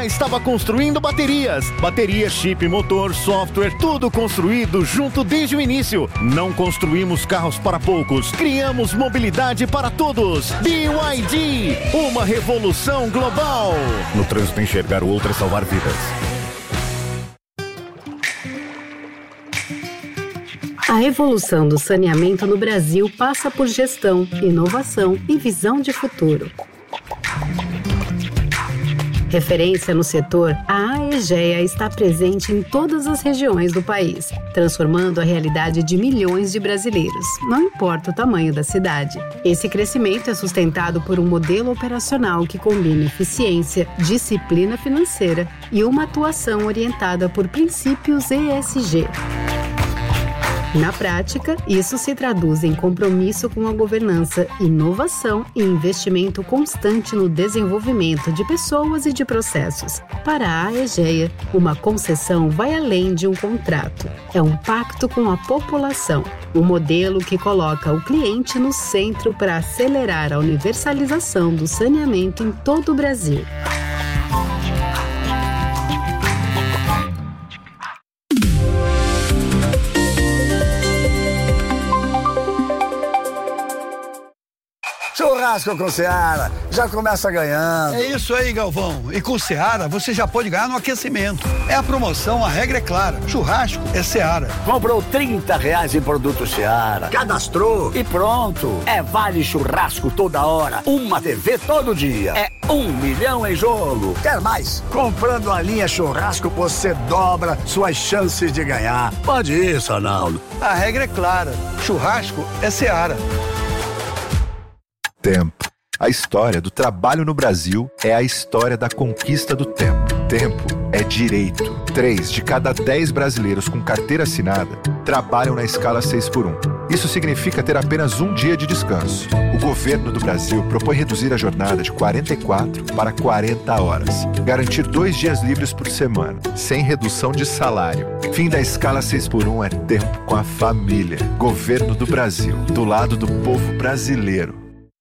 Estava construindo baterias, chip, motor, software, tudo construído junto desde o início. Não construímos carros para poucos, criamos mobilidade para todos. BYD, uma revolução global. No trânsito, enxergar o outro é salvar vidas. A evolução do saneamento no Brasil passa por gestão, inovação e visão de futuro. Referência no setor, a Aegea está presente em todas as regiões do país, transformando a realidade de milhões de brasileiros, não importa o tamanho da cidade. Esse crescimento é sustentado por um modelo operacional que combina eficiência, disciplina financeira e uma atuação orientada por princípios ESG. Na prática, isso se traduz em compromisso com a governança, inovação e investimento constante no desenvolvimento de pessoas e de processos. Para a Aegea, uma concessão vai além de um contrato. É um pacto com a população, um modelo que coloca o cliente no centro para acelerar a universalização do saneamento em todo o Brasil. Churrasco com Seara, já começa ganhando. É isso aí, Galvão. E com Seara, você já pode ganhar no aquecimento. É a promoção, a regra é clara. Churrasco é Seara. Comprou R$30 em produto Seara, cadastrou e pronto. É vale churrasco toda hora, uma TV todo dia. É 1 milhão em jogo. Quer mais? Comprando a linha churrasco, você dobra suas chances de ganhar. Pode isso, Arnaldo. A regra é clara. Churrasco é Seara. Tempo. A história do trabalho no Brasil é a história da conquista do tempo. Tempo é direito. 3 de cada 10 brasileiros com carteira assinada trabalham na escala 6x1. Isso significa ter apenas um dia de descanso. O governo do Brasil propõe reduzir a jornada de 44 para 40 horas. Garantir 2 dias livres por semana, sem redução de salário. Fim da escala 6x1 é tempo com a família. Governo do Brasil, do lado do povo brasileiro.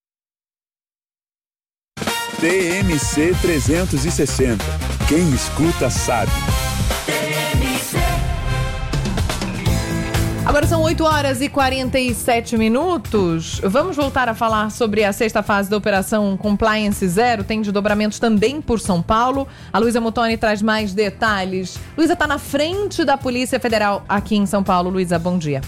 TMC 360. Quem escuta sabe. Agora são 8h47. Vamos voltar a falar sobre a sexta fase da Operação Compliance Zero. Tem desdobramentos também por São Paulo. A Luísa Muttoni traz mais detalhes. Luísa está na frente da Polícia Federal aqui em São Paulo. Luísa, bom dia.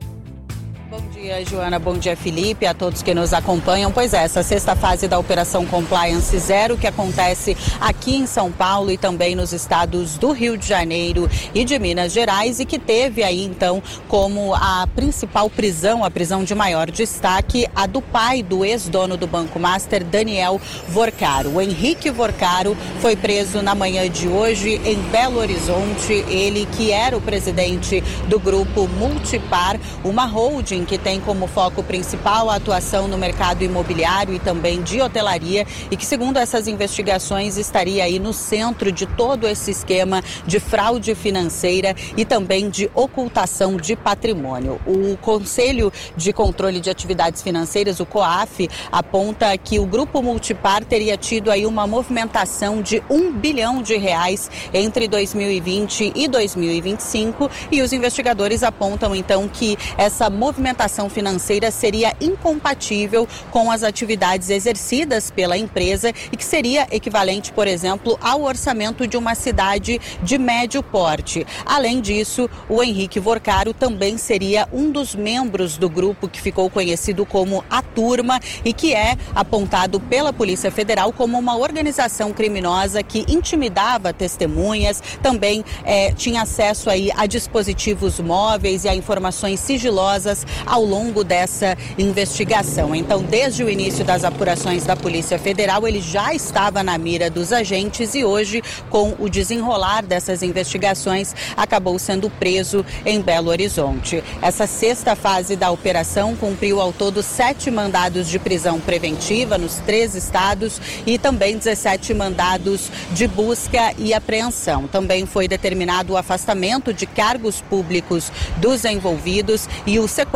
Bom dia, Joana. Bom dia, Felipe, a todos que nos acompanham. Pois é, essa sexta fase da Operação Compliance Zero, que acontece aqui em São Paulo e também nos estados do Rio de Janeiro e de Minas Gerais, e que teve aí, então, como a principal prisão, a prisão de maior destaque, a do pai do ex-dono do Banco Master, Daniel Vorcaro. O Henrique Vorcaro foi preso na manhã de hoje em Belo Horizonte. Ele que era o presidente do grupo Multipar, uma holding que tem como foco principal a atuação no mercado imobiliário e também de hotelaria, e que, segundo essas investigações, estaria aí no centro de todo esse esquema de fraude financeira e também de ocultação de patrimônio. O Conselho de Controle de Atividades Financeiras, o COAF, aponta que o Grupo Multipar teria tido aí uma movimentação de R$1 bilhão entre 2020 e 2025, e os investigadores apontam então que essa movimentação financeira seria incompatível com as atividades exercidas pela empresa e que seria equivalente, por exemplo, ao orçamento de uma cidade de médio porte. Além disso, o Henrique Vorcaro também seria um dos membros do grupo que ficou conhecido como a Turma e que é apontado pela Polícia Federal como uma organização criminosa que intimidava testemunhas, também tinha acesso aí a dispositivos móveis e a informações sigilosas ao longo dessa investigação. Então, desde o início das apurações da Polícia Federal, ele já estava na mira dos agentes e hoje, com o desenrolar dessas investigações, acabou sendo preso em Belo Horizonte. Essa sexta fase da operação cumpriu ao todo 7 mandados de prisão preventiva nos 3 estados e também 17 mandados de busca e apreensão. Também foi determinado o afastamento de cargos públicos dos envolvidos e o sequestro e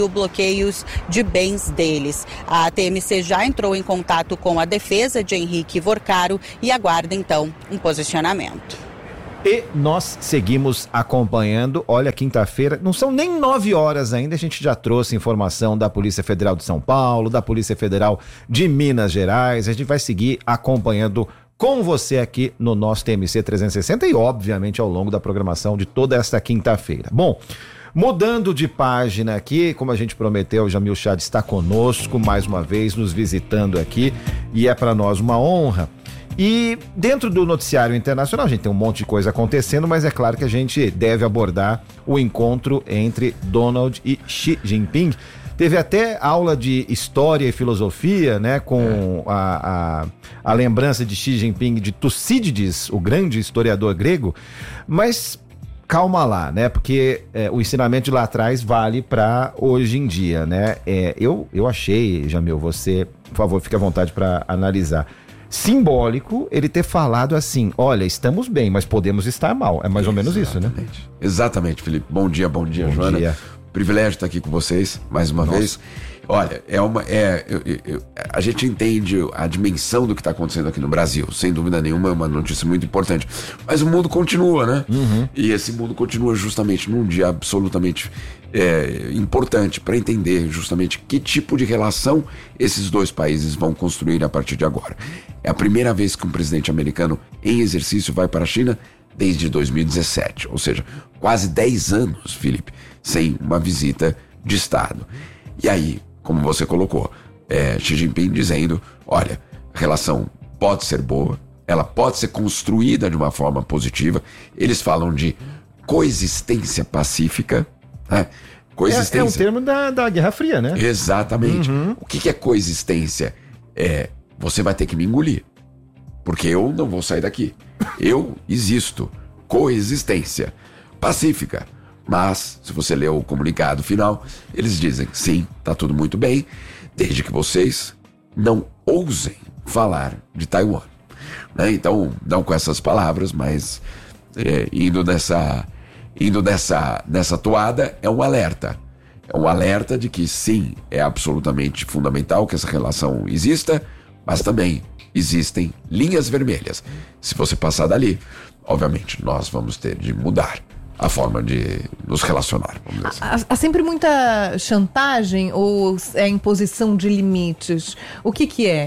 o bloqueios de bens deles. A TMC já entrou em contato com a defesa de Henrique Vorcaro e aguarda então um posicionamento. E nós seguimos acompanhando. Olha, quinta-feira, não são nem 9 horas ainda, a gente já trouxe informação da Polícia Federal de São Paulo, da Polícia Federal de Minas Gerais. A gente vai seguir acompanhando com você aqui no nosso TMC 360 e, obviamente, ao longo da programação de toda esta quinta-feira. Bom, mudando de página aqui, como a gente prometeu, o Jamil Chad está conosco mais uma vez, nos visitando aqui, e é para nós uma honra. E dentro do noticiário internacional, a gente tem um monte de coisa acontecendo, mas é claro que a gente deve abordar o encontro entre Donald e Xi Jinping. Teve até aula de história e filosofia, né, com a lembrança de Xi Jinping de Tucídides, o grande historiador grego, mas calma lá, né, porque o ensinamento de lá atrás vale para hoje em dia, né. Eu achei, Jamil, você, por favor, fique à vontade para analisar, simbólico ele ter falado assim: olha, estamos bem, mas podemos estar mal. É mais ou menos isso, né? Exatamente, Felipe. Bom dia, Joana. Dia. Privilégio estar aqui com vocês mais uma vez. Olha, a gente entende a dimensão do que está acontecendo aqui no Brasil, sem dúvida nenhuma, é uma notícia muito importante. Mas o mundo continua, né? Uhum. E esse mundo continua justamente num dia absolutamente importante para entender justamente que tipo de relação esses dois países vão construir a partir de agora. É a primeira vez que um presidente americano em exercício vai para a China desde 2017, ou seja, quase 10 anos, Felipe, sem uma visita de Estado. E aí, como você colocou, Xi Jinping dizendo: olha, a relação pode ser boa, ela pode ser construída de uma forma positiva. Eles falam de coexistência pacífica, né? Coexistência. É um termo da Guerra Fria, né? Exatamente. Uhum. O que é coexistência? Você vai ter que me engolir, porque eu não vou sair daqui. Eu existo. Coexistência pacífica. Mas, se você ler o comunicado final, eles dizem: sim, tá tudo muito bem, desde que vocês não ousem falar de Taiwan. Né? Então, não com essas palavras, mas indo nessa toada, é um alerta. É um alerta de que sim, é absolutamente fundamental que essa relação exista, mas também existem linhas vermelhas. Se você passar dali, obviamente, nós vamos ter de mudar a forma de nos relacionar. Vamos dizer assim. Há sempre muita chantagem ou imposição de limites? O que é?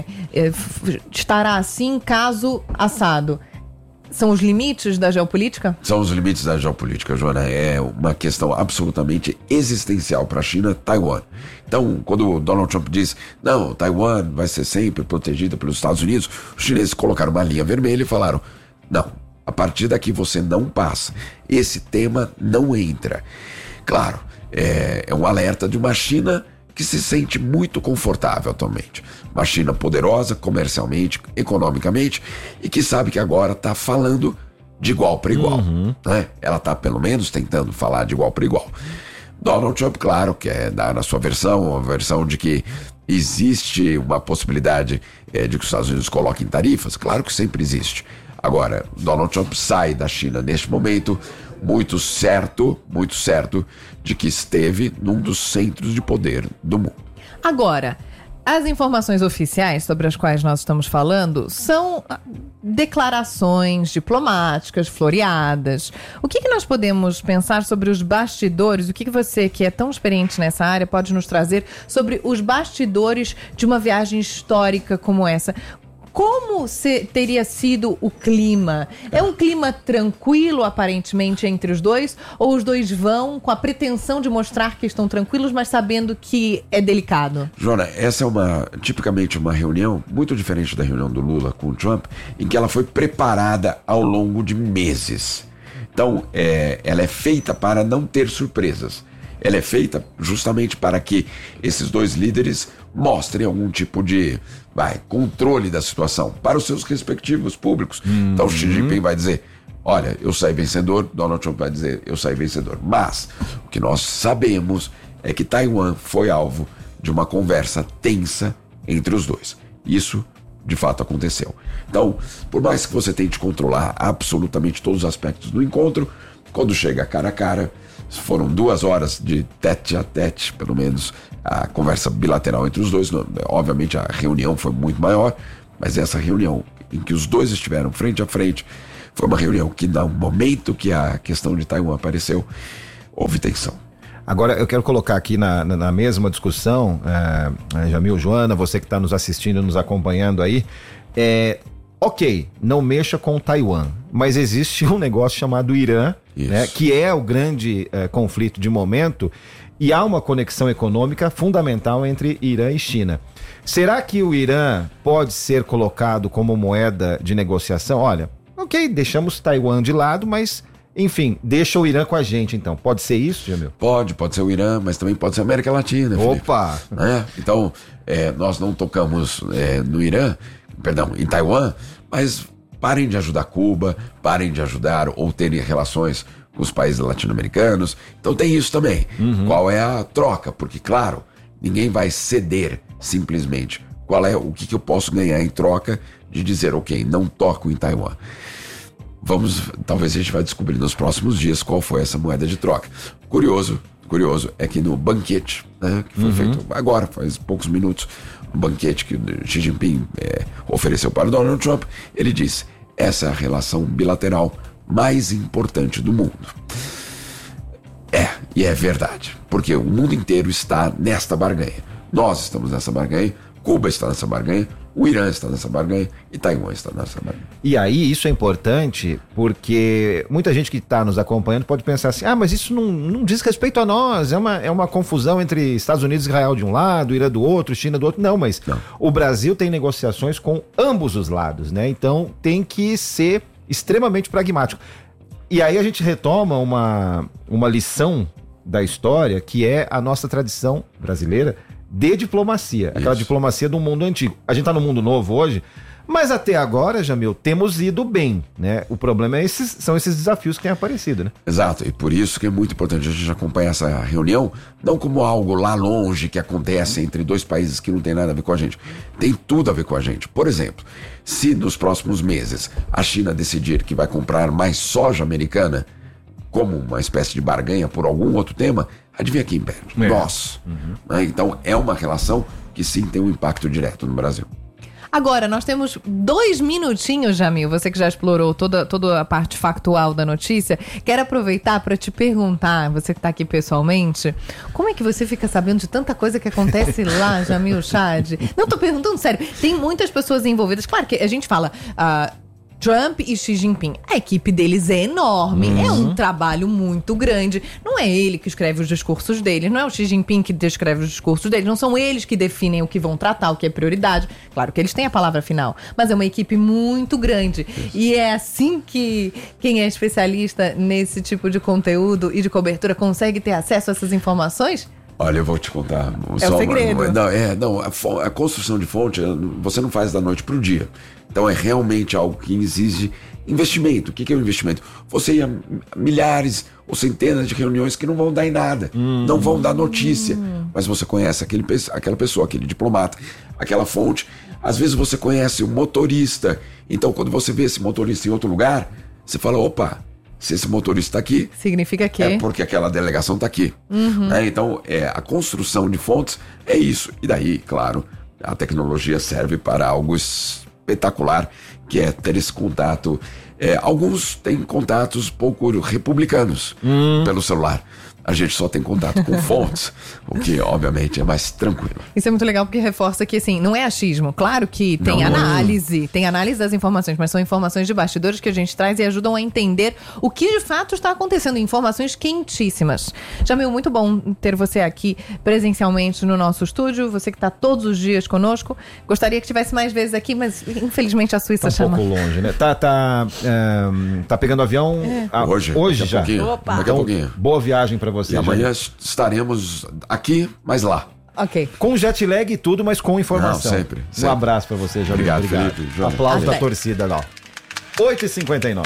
Estará assim caso assado? São os limites da geopolítica? São os limites da geopolítica, Joana. É uma questão absolutamente existencial para a China, Taiwan. Então, quando o Donald Trump diz: não, Taiwan vai ser sempre protegida pelos Estados Unidos, os chineses colocaram uma linha vermelha e falaram: não, a partir daqui você não passa. Esse tema não entra. Claro, é um alerta de uma China que se sente muito confortável atualmente. Uma China poderosa comercialmente, economicamente, e que sabe que agora está falando de igual para igual. Uhum. Né? Ela está pelo menos tentando falar de igual para igual. Donald Trump, claro, quer dar na sua versão, uma versão de que existe uma possibilidade de que os Estados Unidos coloquem tarifas. Claro que sempre existe. Agora, Donald Trump sai da China neste momento muito certo de que esteve num dos centros de poder do mundo. Agora, as informações oficiais sobre as quais nós estamos falando são declarações diplomáticas, floreadas. O que nós podemos pensar sobre os bastidores? O que você, que é tão experiente nessa área, pode nos trazer sobre os bastidores de uma viagem histórica como essa? Como teria sido o clima? É um clima tranquilo, aparentemente, entre os dois? Ou os dois vão com a pretensão de mostrar que estão tranquilos, mas sabendo que é delicado? Joana, essa é tipicamente uma reunião muito diferente da reunião do Lula com o Trump, em que ela foi preparada ao longo de meses. Então, ela é feita para não ter surpresas. Ela é feita justamente para que esses dois líderes mostrem algum tipo de controle da situação para os seus respectivos públicos. Então Xi Jinping vai dizer: olha, eu saí vencedor. Donald Trump vai dizer: eu saí vencedor. Mas o que nós sabemos é que Taiwan foi alvo de uma conversa tensa entre os dois. Isso de fato aconteceu. Então, por mais que você tente controlar absolutamente todos os aspectos do encontro, Quando chega cara a cara, foram 2 horas de tete a tete, pelo menos, a conversa bilateral entre os dois. Obviamente a reunião foi muito maior, mas essa reunião em que os dois estiveram frente a frente, foi uma reunião que, no momento que a questão de Taiwan apareceu, houve tensão. Agora, eu quero colocar aqui na mesma discussão, Jamil, Joana, você que está nos assistindo, nos acompanhando aí, ok, não mexa com Taiwan, mas existe um negócio chamado Irã, né, que é o grande conflito de momento, e há uma conexão econômica fundamental entre Irã e China. Será que o Irã pode ser colocado como moeda de negociação? Olha, ok, deixamos Taiwan de lado, mas, enfim, deixa o Irã com a gente, então. Pode ser isso, Jamil? Pode ser o Irã, mas também pode ser a América Latina. Opa! Então, nós não tocamos no Irã, em Taiwan, mas parem de ajudar Cuba, parem de ajudar ou terem relações com os países latino-americanos. Então tem isso também. Qual é a troca? Porque, claro, ninguém vai ceder simplesmente. O que eu posso ganhar em troca de dizer, ok, não toco em Taiwan? Talvez a gente vai descobrir nos próximos dias qual foi essa moeda de troca. Curioso é que no banquete, né, que foi feito agora, faz poucos minutos, um banquete que Xi Jinping ofereceu para o Donald Trump, ele disse, essa é a relação bilateral mais importante do mundo. E é verdade, porque o mundo inteiro está nesta barganha. Nós estamos nessa barganha, Cuba está nessa barganha, o Irã está nessa barganha e Taiwan está nessa barganha. E aí isso é importante porque muita gente que está nos acompanhando pode pensar assim, mas isso não diz respeito a nós, é uma confusão entre Estados Unidos e Israel de um lado, Irã do outro, China do outro. Não, mas o Brasil tem negociações com ambos os lados, né? Então tem que ser extremamente pragmático. E aí a gente retoma uma lição da história que é a nossa tradição brasileira de diplomacia, aquela diplomacia do mundo antigo. A gente tá no mundo novo hoje, mas até agora, Jamil, temos ido bem, né? O problema são esses desafios que têm aparecido, né? Exato, e por isso que é muito importante a gente acompanhar essa reunião, não como algo lá longe que acontece entre dois países que não tem nada a ver com a gente. Tem tudo a ver com a gente. Por exemplo, se nos próximos meses a China decidir que vai comprar mais soja americana, como uma espécie de barganha por algum outro tema, adivinha quem perde? Nós. Então é uma relação que sim tem um impacto direto no Brasil. Agora, nós temos 2 minutinhos, Jamil, você que já explorou toda a parte factual da notícia. Quero aproveitar para te perguntar, você que está aqui pessoalmente, como é que você fica sabendo de tanta coisa que acontece lá, Jamil Chad? Não, tô perguntando sério. Tem muitas pessoas envolvidas. Claro que a gente fala... Trump e Xi Jinping, a equipe deles é enorme, é um trabalho muito grande. Não é ele que escreve os discursos deles, não é o Xi Jinping que descreve os discursos deles, não são eles que definem o que vão tratar, o que é prioridade. Claro que eles têm a palavra final, mas é uma equipe muito grande. E é assim que quem é especialista nesse tipo de conteúdo e de cobertura consegue ter acesso a essas informações? Olha, eu vou te contar. É o segredo. A construção de fonte, você não faz da noite para o dia. Então é realmente algo que exige investimento. O que é um investimento? Você ia a milhares ou centenas de reuniões que não vão dar em nada, não vão dar notícia, mas você conhece aquela pessoa, aquele diplomata, aquela fonte. Às vezes você conhece o motorista. Então quando você vê esse motorista em outro lugar, você fala, opa, se esse motorista está aqui, significa que é porque aquela delegação está aqui. Então, a construção de fontes é isso. E daí, claro, a tecnologia serve para algo espetacular, que é ter esse contato. Alguns têm contatos pouco republicanos pelo celular. A gente só tem contato com fontes, o que obviamente é mais tranquilo. Isso é muito legal porque reforça que assim, não é achismo. Claro que tem análise das informações, mas são informações de bastidores que a gente traz e ajudam a entender o que de fato está acontecendo, informações quentíssimas. Jamil, muito bom ter você aqui presencialmente no nosso estúdio, você que está todos os dias conosco. Gostaria que tivesse mais vezes aqui, mas infelizmente a Suíça chama. Tá um pouco longe, né? Tá pegando avião hoje já. Daqui a pouquinho. Boa viagem para você. E amanhã estaremos aqui, mas lá. Ok. Com jet lag e tudo, mas com informação. Não, sempre. Um abraço pra você, Jamil. Obrigado. Felipe. Aplausos da torcida lá. 8h59.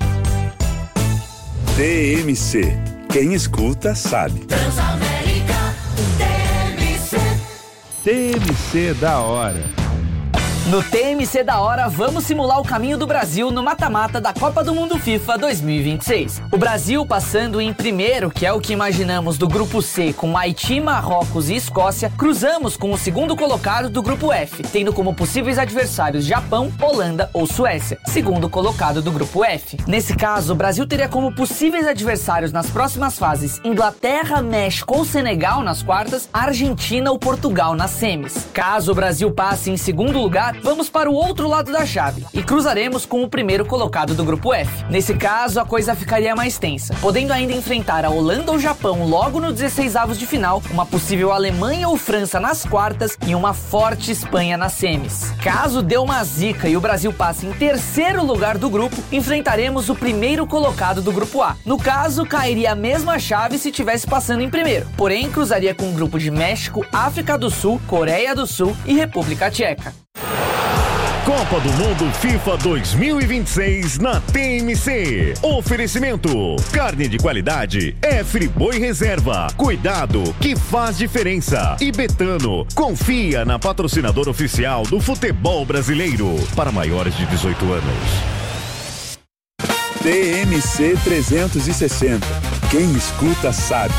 TMC. Quem escuta, sabe. Transamérica. TMC. TMC da hora. No TMC da hora, vamos simular o caminho do Brasil no mata-mata da Copa do Mundo FIFA 2026. O Brasil passando em primeiro, que é o que imaginamos do grupo C, com Haiti, Marrocos e Escócia, cruzamos com o segundo colocado do grupo F, tendo como possíveis adversários Japão, Holanda ou Suécia, segundo colocado do grupo F. Nesse caso, o Brasil teria como possíveis adversários nas próximas fases Inglaterra, México ou Senegal nas quartas, Argentina ou Portugal nas semis. Caso o Brasil passe em segundo lugar, vamos para o outro lado da chave e cruzaremos com o primeiro colocado do grupo F. Nesse caso, a coisa ficaria mais tensa, podendo ainda enfrentar a Holanda ou Japão logo no 16avos de final, uma possível Alemanha ou França nas quartas e uma forte Espanha nas semis. Caso dê uma zica e o Brasil passe em terceiro lugar do grupo, enfrentaremos o primeiro colocado do grupo A. No caso, cairia a mesma chave se tivesse passando em primeiro, porém cruzaria com um grupo de México, África do Sul, Coreia do Sul e República Tcheca. Copa do Mundo FIFA 2026 na TMC. Oferecimento: carne de qualidade é Friboi Reserva. Cuidado que faz diferença. E Betano, confia na patrocinadora oficial do futebol brasileiro. Para maiores de 18 anos. TMC 360. Quem escuta sabe.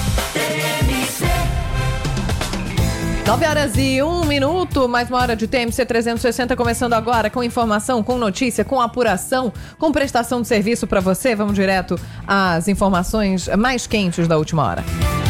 9h01, mais uma hora de TMC 360 começando agora com informação, com notícia, com apuração, com prestação de serviço para você. Vamos direto às informações mais quentes da última hora.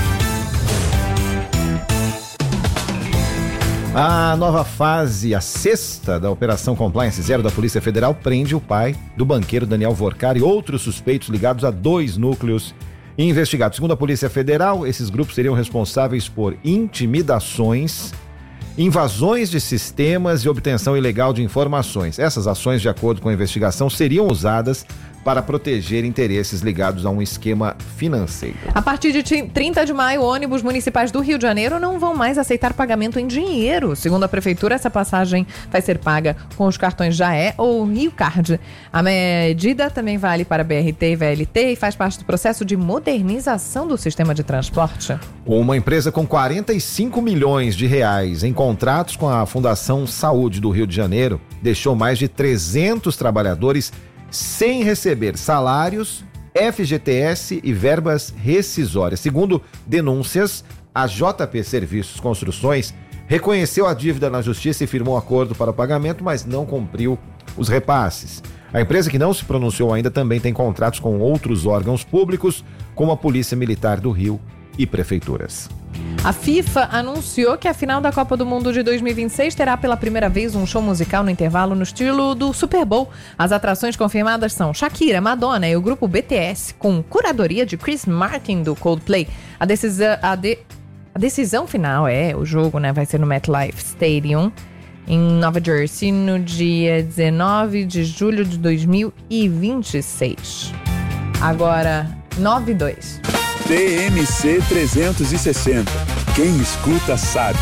A nova fase, a sexta da Operação Compliance Zero da Polícia Federal, prende o pai do banqueiro Daniel Vorcar e outros suspeitos ligados a 2 núcleos investigados. Segundo a Polícia Federal, esses grupos seriam responsáveis por intimidações, invasões de sistemas e obtenção ilegal de informações. Essas ações, de acordo com a investigação, seriam usadas para proteger interesses ligados a um esquema financeiro. A partir de 30 de maio, ônibus municipais do Rio de Janeiro não vão mais aceitar pagamento em dinheiro. Segundo a Prefeitura, essa passagem vai ser paga com os cartões Jaé ou Rio Card. A medida também vale para BRT e VLT e faz parte do processo de modernização do sistema de transporte. Uma empresa com 45 milhões de reais em contratos com a Fundação Saúde do Rio de Janeiro deixou mais de 300 trabalhadores sem receber salários, FGTS e verbas rescisórias. Segundo denúncias, a JP Serviços Construções reconheceu a dívida na justiça e firmou acordo para o pagamento, mas não cumpriu os repasses. A empresa, que não se pronunciou ainda, também tem contratos com outros órgãos públicos, como a Polícia Militar do Rio e prefeituras. A FIFA anunciou que a final da Copa do Mundo de 2026 terá pela primeira vez um show musical no intervalo no estilo do Super Bowl. As atrações confirmadas são Shakira, Madonna e o grupo BTS, com curadoria de Chris Martin do Coldplay. A decisão final o jogo, vai ser no MetLife Stadium, em Nova Jersey, no dia 19 de julho de 2026. Agora, 9-2. TMC 360. Quem escuta sabe.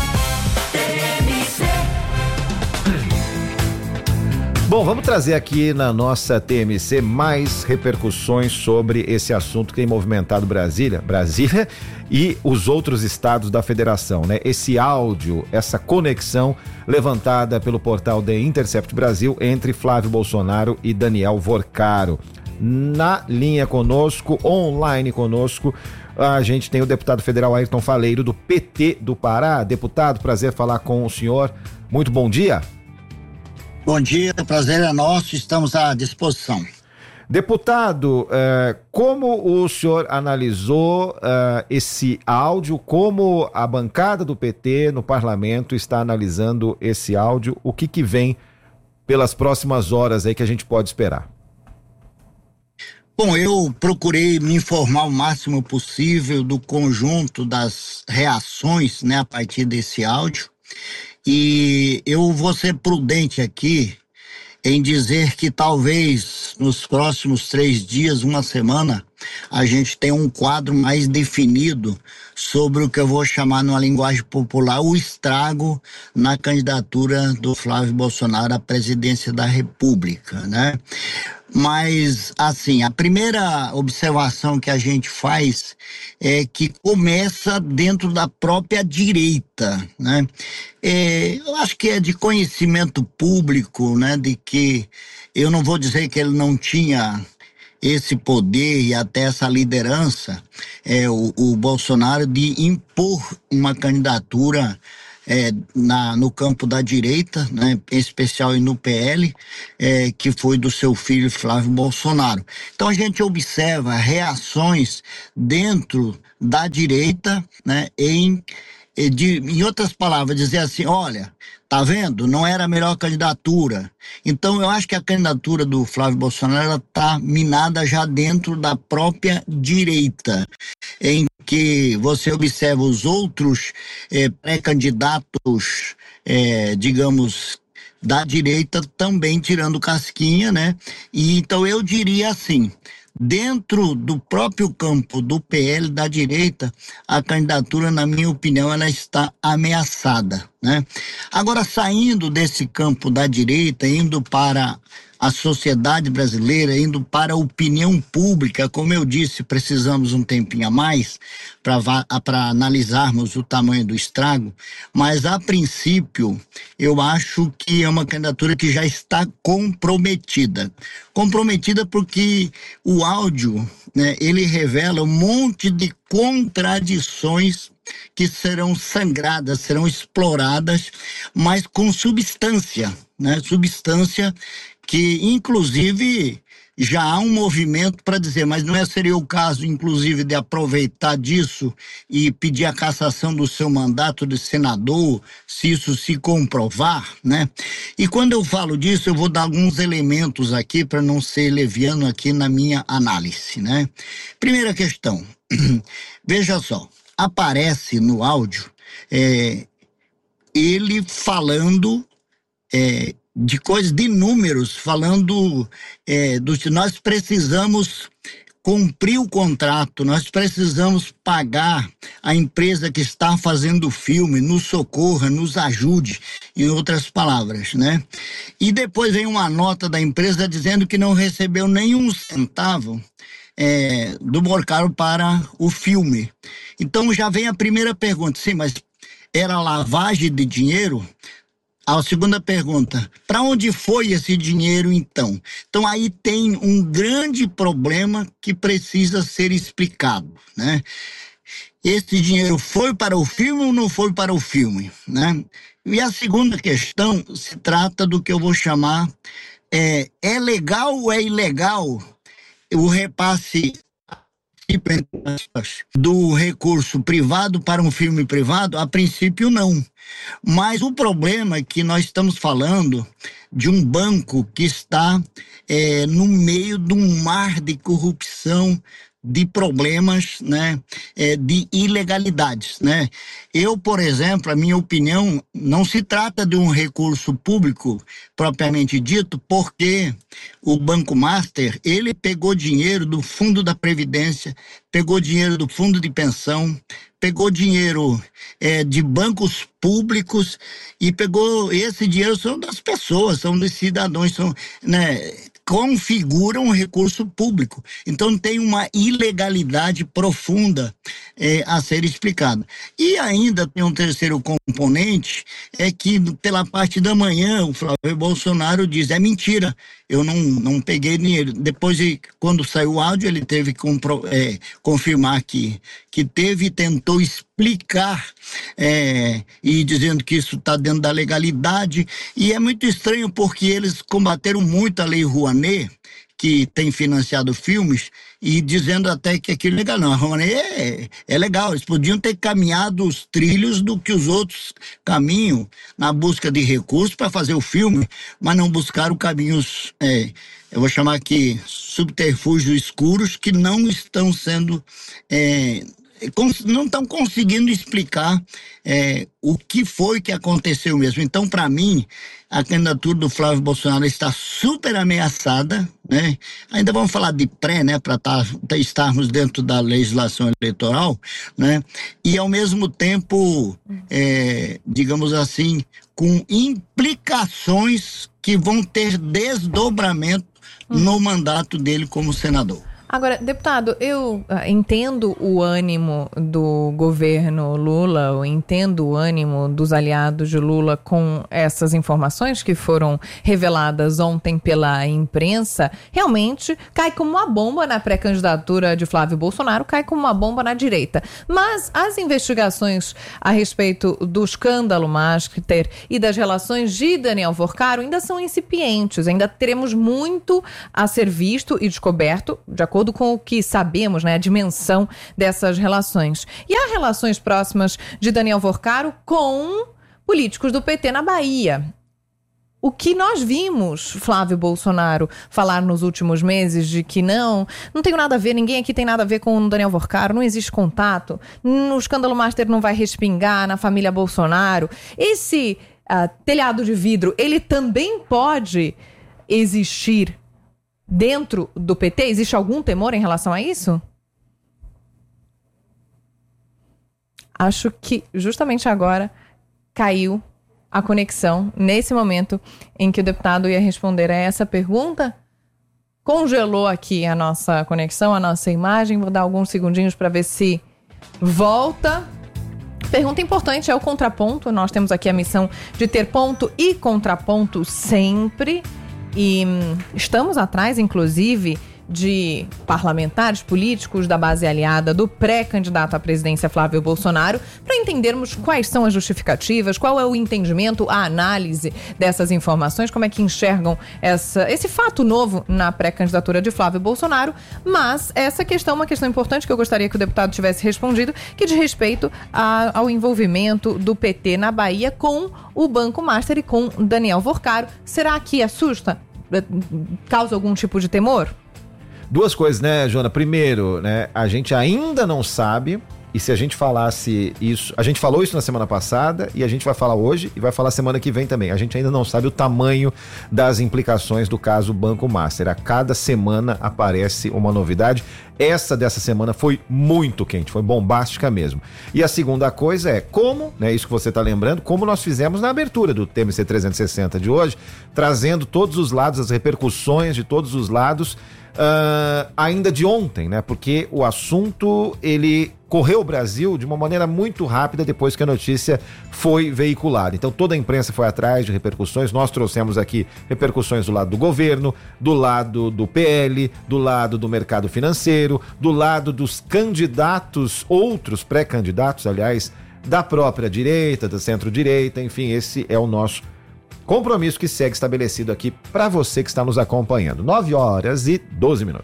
Bom, vamos trazer aqui na nossa TMC mais repercussões sobre esse assunto que tem movimentado Brasília e os outros estados da federação, né? Esse áudio, essa conexão levantada pelo portal The Intercept Brasil entre Flávio Bolsonaro e Daniel Vorcaro. Na linha conosco, online conosco, a gente tem o deputado federal Ayrton Faleiro, do PT do Pará. Deputado, prazer falar com o senhor. Muito bom dia. Bom dia, o prazer é nosso, estamos à disposição. Deputado, como o senhor analisou esse áudio, como a bancada do PT no parlamento está analisando esse áudio, o que vem pelas próximas horas aí que a gente pode esperar? Bom, eu procurei me informar o máximo possível do conjunto das reações, a partir desse áudio, e eu vou ser prudente aqui em dizer que talvez nos próximos 3 dias, uma semana, a gente tem um quadro mais definido sobre o que eu vou chamar numa linguagem popular o estrago na candidatura do Flávio Bolsonaro à presidência da República, né? Mas, assim, a primeira observação que a gente faz é que começa dentro da própria direita, né? Eu acho que é de conhecimento público, né? De que eu não vou dizer que ele não tinha esse poder e até essa liderança, o Bolsonaro, de impor uma candidatura no campo da direita, né, em especial no PL, que foi do seu filho Flávio Bolsonaro. Então a gente observa reações dentro da direita, né, em outras palavras, dizer assim, olha, tá vendo? Não era a melhor candidatura. Então eu acho que a candidatura do Flávio Bolsonaro está minada já dentro da própria direita, em que você observa os outros pré-candidatos, digamos, da direita também tirando casquinha, né? E então eu diria assim, dentro do próprio campo do PL da direita, a candidatura, na minha opinião, ela está ameaçada, né? Agora, saindo desse campo da direita, indo para a sociedade brasileira, indo para a opinião pública, como eu disse, precisamos um tempinho a mais para analisarmos o tamanho do estrago, mas a princípio eu acho que é uma candidatura que já está comprometida. Comprometida porque o áudio, né, ele revela um monte de contradições que serão sangradas, serão exploradas, mas com substância, né? Substância que, inclusive, já há um movimento para dizer, mas não seria o caso, inclusive, de aproveitar disso e pedir a cassação do seu mandato de senador, se isso se comprovar, né? E quando eu falo disso, eu vou dar alguns elementos aqui para não ser leviano aqui na minha análise, né? Primeira questão, veja só, aparece no áudio ele falando de coisas, de números, falando nós precisamos cumprir o contrato, nós precisamos pagar a empresa que está fazendo o filme, nos socorra, nos ajude, em outras palavras, né? E depois vem uma nota da empresa dizendo que não recebeu nenhum centavo do Morcaro para o filme. Então já vem a primeira pergunta, sim, mas era lavagem de dinheiro? A segunda pergunta, para onde foi esse dinheiro então? Então aí tem um grande problema que precisa ser explicado, né? Esse dinheiro foi para o filme ou não foi para o filme, né? E a segunda questão se trata do que eu vou chamar, é legal ou é ilegal o repasse do recurso privado para um filme privado? A princípio não. Mas o problema é que nós estamos falando de um banco que está no meio de um mar de corrupção, de problemas, né, de ilegalidades, né? Eu, por exemplo, a minha opinião, não se trata de um recurso público propriamente dito, porque o Banco Master, ele pegou dinheiro do Fundo da Previdência, pegou dinheiro do Fundo de Pensão, pegou dinheiro de bancos públicos e pegou esse dinheiro, são das pessoas, são dos cidadãos, são, né, configuram um recurso público. Então tem uma ilegalidade profunda a ser explicada. E ainda tem um terceiro componente, é que pela parte da manhã o Flávio Bolsonaro diz, é mentira, eu não peguei dinheiro. Depois, quando saiu o áudio, ele teve que confirmar que teve e tentou explicar, e dizendo que isso está dentro da legalidade. E é muito estranho porque eles combateram muito a Lei Rouanet, que tem financiado filmes, e dizendo até que aquilo é legal. Não, a Rouanet é legal, eles podiam ter caminhado os trilhos do que os outros caminham na busca de recursos para fazer o filme, mas não buscaram caminhos, eu vou chamar aqui, subterfúgios escuros, que não estão sendo não estão conseguindo explicar o que foi que aconteceu mesmo. Então, para mim, a candidatura do Flávio Bolsonaro está super ameaçada, né? Ainda vamos falar de pré, né, para estarmos dentro da legislação eleitoral, né? E ao mesmo tempo, digamos assim, com implicações que vão ter desdobramento no mandato dele como senador. Agora, deputado, eu entendo o ânimo do governo Lula, eu entendo o ânimo dos aliados de Lula com essas informações que foram reveladas ontem pela imprensa. Realmente cai como uma bomba na pré-candidatura de Flávio Bolsonaro, cai como uma bomba na direita. Mas as investigações a respeito do escândalo Master e das relações de Daniel Vorcaro ainda são incipientes, ainda teremos muito a ser visto e descoberto, de acordo com o que sabemos, né, a dimensão dessas relações. E há relações próximas de Daniel Vorcaro com políticos do PT na Bahia. O que nós vimos Flávio Bolsonaro falar nos últimos meses de que não tenho nada a ver, ninguém aqui tem nada a ver com o Daniel Vorcaro, não existe contato, no escândalo Master não vai respingar na família Bolsonaro. Esse telhado de vidro, ele também pode existir dentro do PT? Existe algum temor em relação a isso? Acho que justamente agora caiu a conexão, nesse momento em que o deputado ia responder a essa pergunta. Congelou aqui a nossa conexão, a nossa imagem. Vou dar alguns segundinhos para ver se volta. Pergunta importante é o contraponto. Nós temos aqui a missão de ter ponto e contraponto sempre. E estamos atrás, inclusive, de parlamentares políticos da base aliada do pré-candidato à presidência Flávio Bolsonaro, para entendermos quais são as justificativas, qual é o entendimento, a análise dessas informações, como é que enxergam esse fato novo na pré-candidatura de Flávio Bolsonaro. Mas essa questão é uma questão importante que eu gostaria que o deputado tivesse respondido, que diz respeito ao envolvimento do PT na Bahia com o Banco Master e com Daniel Vorcaro. Será que assusta? Causa algum tipo de temor? Duas coisas, né, Joana? Primeiro, né, a gente ainda não sabe, e se a gente falasse isso, a gente falou isso na semana passada e a gente vai falar hoje e vai falar semana que vem também. A gente ainda não sabe o tamanho das implicações do caso Banco Master. A cada semana aparece uma novidade. Essa dessa semana foi muito quente, foi bombástica mesmo. E a segunda coisa é como, né, isso que você está lembrando, como nós fizemos na abertura do TMC 360 de hoje, trazendo todos os lados, as repercussões de todos os lados, ainda de ontem, né? Porque o assunto, ele correu o Brasil de uma maneira muito rápida depois que a notícia foi veiculada. Então toda a imprensa foi atrás de repercussões. Nós trouxemos aqui repercussões do lado do governo, do lado do PL, do lado do mercado financeiro, do lado dos candidatos, outros pré-candidatos, aliás, da própria direita, da centro-direita, enfim, esse é o nosso compromisso que segue estabelecido aqui para você que está nos acompanhando. 9h12.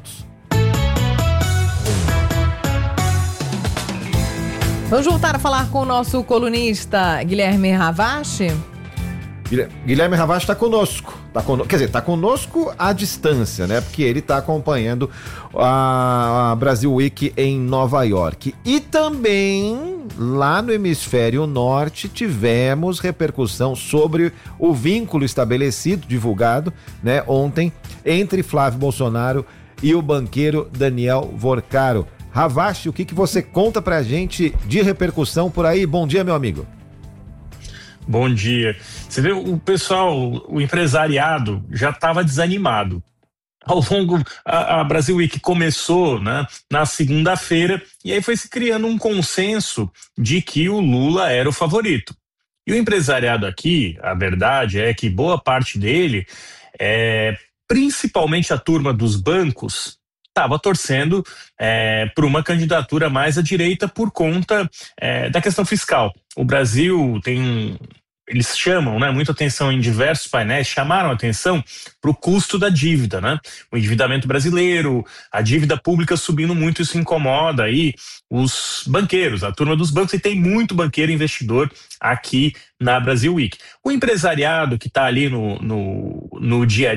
Vamos voltar a falar com o nosso colunista Guilherme Ravache. Guilherme Ravache está conosco. Quer dizer, está conosco à distância, né? Porque ele está acompanhando a Brasil Week em Nova York. E também, lá no hemisfério norte, tivemos repercussão sobre o vínculo estabelecido, divulgado, né, ontem, entre Flávio Bolsonaro e o banqueiro Daniel Vorcaro. Ravache, o que você conta pra gente de repercussão por aí? Bom dia, meu amigo. Bom dia. Você vê, o pessoal, o empresariado já estava desanimado. Ao longo, a Brasil Week começou, né, na segunda-feira, e aí foi se criando um consenso de que o Lula era o favorito. E o empresariado aqui, a verdade é que boa parte dele, principalmente a turma dos bancos, estava torcendo por uma candidatura mais à direita por conta da questão fiscal. O Brasil tem eles chamam, né, muita atenção em diversos painéis, chamaram atenção para o custo da dívida, né? O endividamento brasileiro, a dívida pública subindo muito, isso incomoda aí os banqueiros, a turma dos bancos, e tem muito banqueiro investidor aqui na Brasil Week. O empresariado que está ali no dia a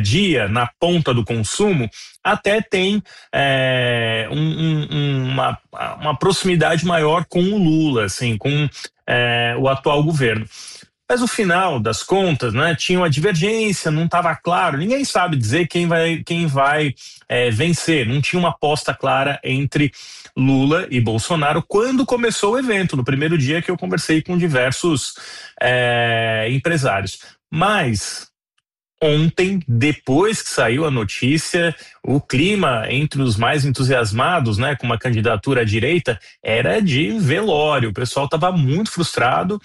uma proximidade maior com o Lula, assim, com o atual governo. Mas no final das contas, né, tinha uma divergência, não estava claro, ninguém sabe dizer quem vai vencer, não tinha uma aposta clara entre Lula e Bolsonaro quando começou o evento, no primeiro dia que eu conversei com diversos empresários. Mas ontem, depois que saiu a notícia, o clima entre os mais entusiasmados, né, com uma candidatura à direita, era de velório. O pessoal estava muito frustrado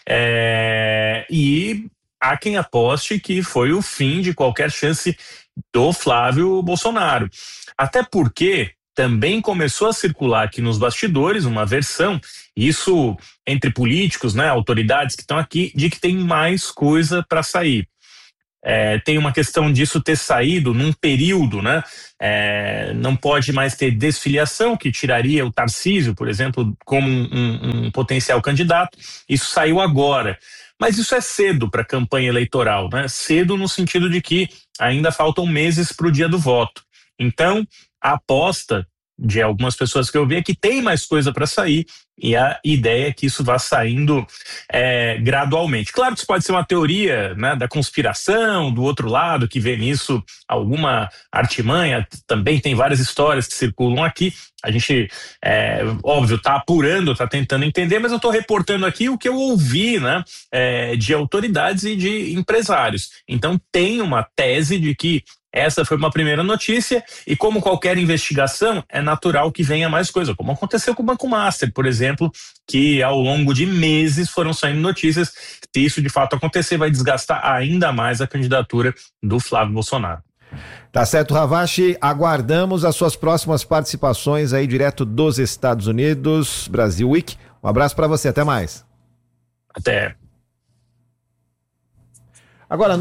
e há quem aposte que foi o fim de qualquer chance do Flávio Bolsonaro. Até porque também começou a circular aqui nos bastidores uma versão, isso entre políticos, né, autoridades que estão aqui, de que tem mais coisa para sair. Tem uma questão disso ter saído num período, né? Não pode mais ter desfiliação, que tiraria o Tarcísio, por exemplo, como um potencial candidato. Isso saiu agora. Mas isso é cedo para a campanha eleitoral, né? Cedo no sentido de que ainda faltam meses para o dia do voto. Então, a aposta de algumas pessoas que eu vi é que tem mais coisa para sair, e a ideia é que isso vá saindo gradualmente. Claro que isso pode ser uma teoria, né, da conspiração, do outro lado, que vê nisso alguma artimanha. Também tem várias histórias que circulam aqui. A gente, óbvio, está apurando, está tentando entender, mas eu estou reportando aqui o que eu ouvi, né, de autoridades e de empresários. Então tem uma tese de que essa foi uma primeira notícia, e como qualquer investigação, é natural que venha mais coisa, como aconteceu com o Banco Master, por exemplo, que ao longo de meses foram saindo notícias. Se isso de fato acontecer, vai desgastar ainda mais a candidatura do Flávio Bolsonaro. Tá certo, Ravache, aguardamos as suas próximas participações aí direto dos Estados Unidos, Brasil Week. Um abraço para você, até mais. Até. Agora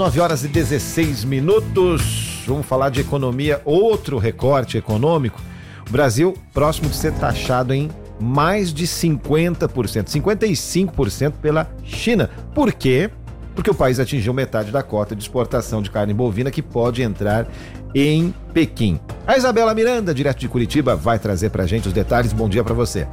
9h16. Vamos falar de economia, outro recorte econômico. O Brasil próximo de ser taxado em mais de 50%, 55% pela China. Por quê? Porque o país atingiu metade da cota de exportação de carne bovina que pode entrar em Pequim. A Isabela Miranda, direto de Curitiba, vai trazer pra gente os detalhes. Bom dia pra você.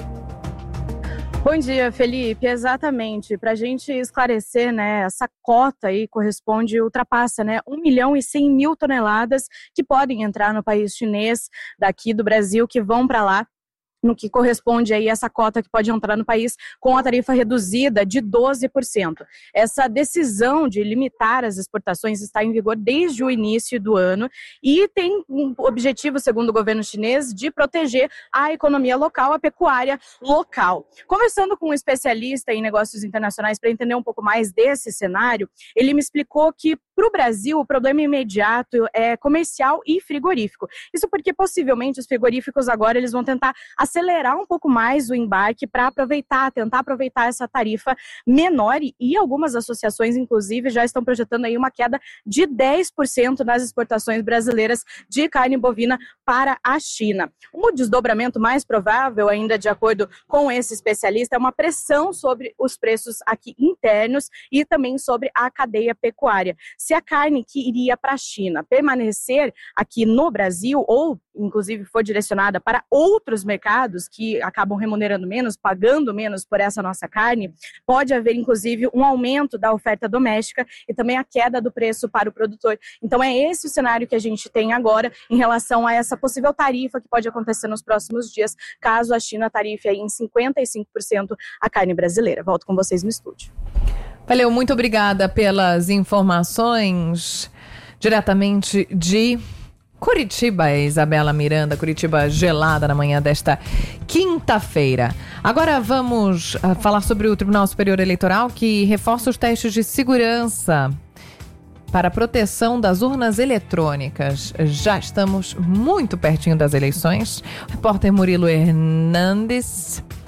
Bom dia, Felipe. Exatamente. Para a gente esclarecer, né, essa cota aí ultrapassa, né, 1.100.000 toneladas que podem entrar no país chinês daqui do Brasil, que vão para lá, no que corresponde aí essa cota que pode entrar no país com a tarifa reduzida de 12%. Essa decisão de limitar as exportações está em vigor desde o início do ano e tem um objetivo, segundo o governo chinês, de proteger a economia local, a pecuária local. Conversando com um especialista em negócios internacionais para entender um pouco mais desse cenário, ele me explicou que para o Brasil o problema imediato é comercial e frigorífico. Isso porque possivelmente os frigoríficos agora eles vão tentar acelerar um pouco mais o embarque para tentar aproveitar essa tarifa menor, e algumas associações, inclusive, já estão projetando aí uma queda de 10% nas exportações brasileiras de carne bovina para a China. Um desdobramento mais provável, ainda de acordo com esse especialista, é uma pressão sobre os preços aqui internos e também sobre a cadeia pecuária. Se a carne que iria para a China permanecer aqui no Brasil, ou inclusive for direcionada para outros mercados que acabam remunerando menos, pagando menos por essa nossa carne, pode haver inclusive um aumento da oferta doméstica e também a queda do preço para o produtor. Então é esse o cenário que a gente tem agora em relação a essa possível tarifa que pode acontecer nos próximos dias, caso a China tarife aí em 55% a carne brasileira. Volto com vocês no estúdio. Valeu, muito obrigada pelas informações diretamente de Curitiba, Isabela Miranda. Curitiba gelada na manhã desta quinta-feira. Agora vamos falar sobre o Tribunal Superior Eleitoral, que reforça os testes de segurança para a proteção das urnas eletrônicas. Já estamos muito pertinho das eleições. O repórter Murilo Hernandes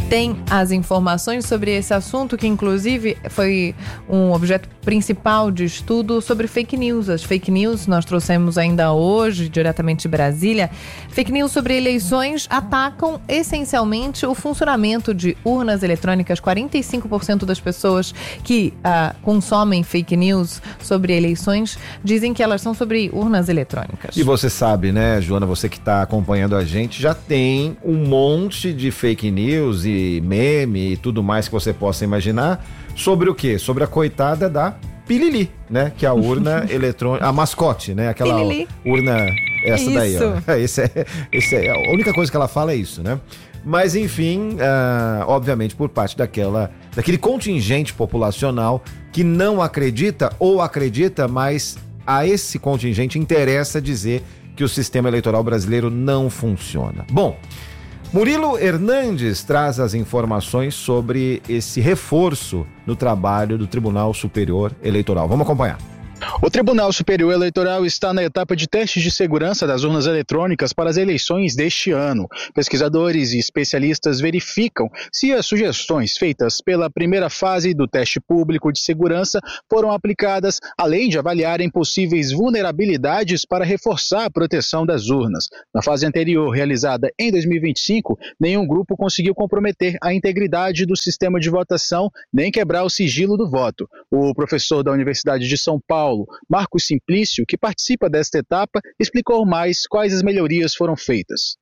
tem as informações sobre esse assunto, que inclusive foi um objeto principal de estudo sobre fake news. As fake news nós trouxemos ainda hoje, diretamente de Brasília. Fake news sobre eleições atacam essencialmente o funcionamento de urnas eletrônicas. 45% das pessoas que consomem fake news sobre eleições dizem que elas são sobre urnas eletrônicas. E você sabe, né, Joana, você que está acompanhando a gente, já tem um monte de fake news e meme e tudo mais que você possa imaginar sobre o quê? Sobre a coitada da Pilili, né? Que é a urna eletrônica, a mascote, né? Aquela Pilili. Urna, essa isso. Daí, ó. Esse é, a única coisa que ela fala é isso, né? Mas enfim, obviamente por parte daquele contingente populacional que não acredita ou acredita, mas a esse contingente interessa dizer que o sistema eleitoral brasileiro não funciona. Bom, Murilo Hernandes traz as informações sobre esse reforço no trabalho do Tribunal Superior Eleitoral. Vamos acompanhar. O Tribunal Superior Eleitoral está na etapa de testes de segurança das urnas eletrônicas para as eleições deste ano. Pesquisadores e especialistas verificam se as sugestões feitas pela primeira fase do teste público de segurança foram aplicadas, além de avaliarem possíveis vulnerabilidades para reforçar a proteção das urnas. Na fase anterior, realizada em 2025, nenhum grupo conseguiu comprometer a integridade do sistema de votação nem quebrar o sigilo do voto. O professor da Universidade de São Paulo, Marcos Simplício, que participa desta etapa, explicou mais quais as melhorias foram feitas.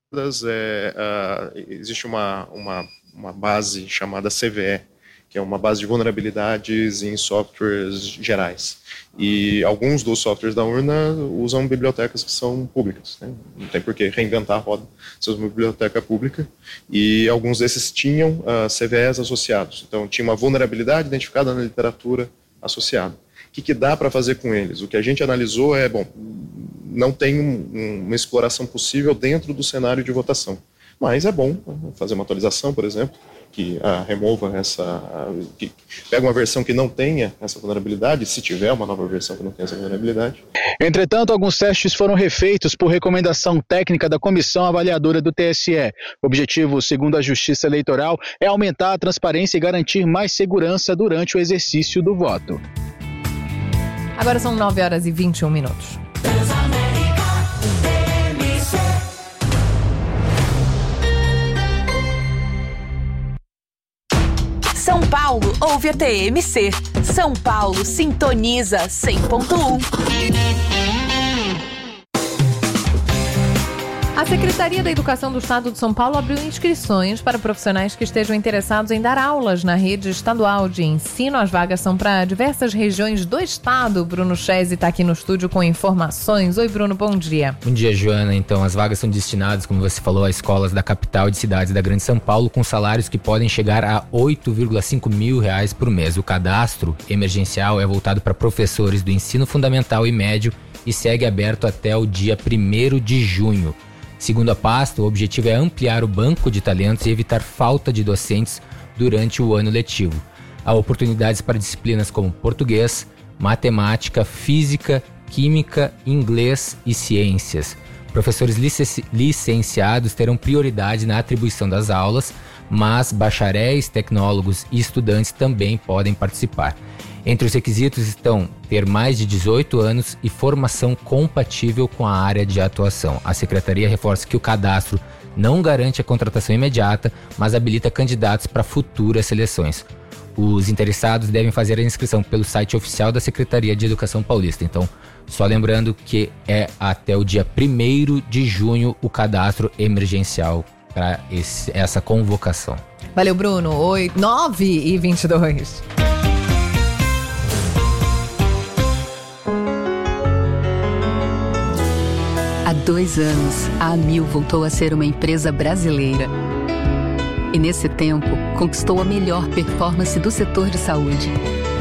Existe uma base chamada CVE, que é uma base de vulnerabilidades em softwares gerais. E alguns dos softwares da urna usam bibliotecas que são públicas, né? Não tem por que reinventar a roda, são uma biblioteca pública, e alguns desses tinham CVEs associados. Então tinha uma vulnerabilidade identificada na literatura associada. O que dá para fazer com eles? O que a gente analisou não tem uma exploração possível dentro do cenário de votação. Mas é bom fazer uma atualização, por exemplo, que remova que pega uma versão que não tenha essa vulnerabilidade, se tiver uma nova versão que não tenha essa vulnerabilidade. Entretanto, alguns testes foram refeitos por recomendação técnica da Comissão Avaliadora do TSE. O objetivo, segundo a Justiça Eleitoral, é aumentar a transparência e garantir mais segurança durante o exercício do voto. Agora são 9h21. São Paulo ouve a TMC. São Paulo sintoniza 100.1. A Secretaria da Educação do Estado de São Paulo abriu inscrições para profissionais que estejam interessados em dar aulas na rede estadual de ensino. As vagas são para diversas regiões do estado. Bruno Chesi está aqui no estúdio com informações. Oi, Bruno, bom dia. Bom dia, Joana. Então, as vagas são destinadas, como você falou, a escolas da capital e de cidades da Grande São Paulo, com salários que podem chegar a R$8,5 mil por mês. O cadastro emergencial é voltado para professores do ensino fundamental e médio e segue aberto até o dia 1º de junho. Segundo a pasta, o objetivo é ampliar o banco de talentos e evitar falta de docentes durante o ano letivo. Há oportunidades para disciplinas como português, matemática, física, química, inglês e ciências. Professores licenciados terão prioridade na atribuição das aulas, mas bacharéis, tecnólogos e estudantes também podem participar. Entre os requisitos estão ter mais de 18 anos e formação compatível com a área de atuação. A Secretaria reforça que o cadastro não garante a contratação imediata, mas habilita candidatos para futuras seleções. Os interessados devem fazer a inscrição pelo site oficial da Secretaria de Educação Paulista. Então, só lembrando que é até o dia 1º de junho o cadastro emergencial para essa convocação. Valeu, Bruno. 9h22. Há 2 anos, a Amil voltou a ser uma empresa brasileira. E nesse tempo, conquistou a melhor performance do setor de saúde.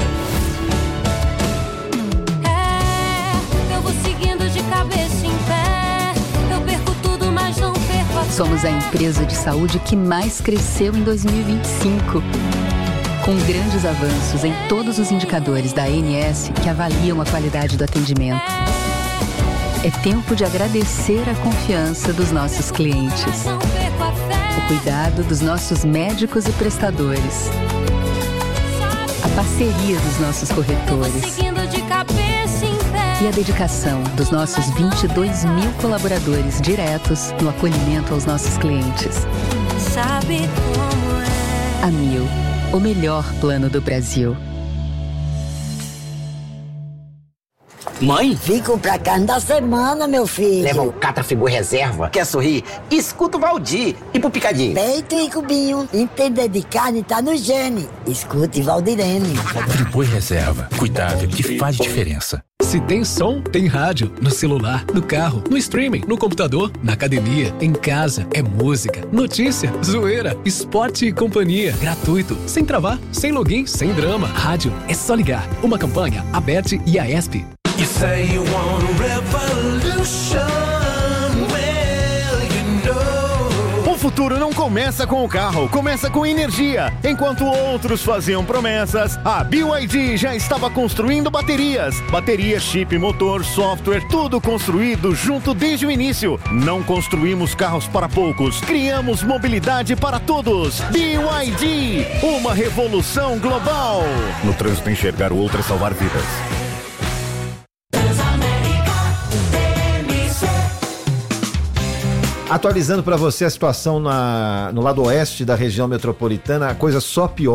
Eu vou seguindo de cabeça em pé. Eu perco tudo, mas não perco a fé. Somos a empresa de saúde que mais cresceu em 2025. Com grandes avanços em todos os indicadores da ANS que avaliam a qualidade do atendimento. É tempo de agradecer a confiança dos nossos clientes, o cuidado dos nossos médicos e prestadores, a parceria dos nossos corretores e a dedicação dos nossos 22 mil colaboradores diretos no acolhimento aos nossos clientes. Sabe como é? Amil, o melhor plano do Brasil. Mãe? Fico pra carne da semana, meu filho. Leva um Catrafigu reserva. Quer sorrir? Escuta o Valdir. E pro picadinho? Peito e cubinho. Entender de carne tá no gene. Escute Valdirene. Friboi reserva. Cuidado que faz diferença. Se tem som, tem rádio. No celular, no carro, no streaming, no computador, na academia, em casa. É música, notícia, zoeira, esporte e companhia. Gratuito, sem travar, sem login, sem drama. Rádio, é só ligar. Uma campanha, ABERT e AESP. You say you want a revolution, well, you know. O futuro não começa com o carro, começa com energia. Enquanto outros faziam promessas, a BYD já estava construindo baterias. Bateria, chip, motor, software, tudo construído junto desde o início. Não construímos carros para poucos, criamos mobilidade para todos. BYD, uma revolução global. No trânsito, enxergar o outro é salvar vidas. Atualizando para você a situação no lado oeste da região metropolitana, a coisa só piora.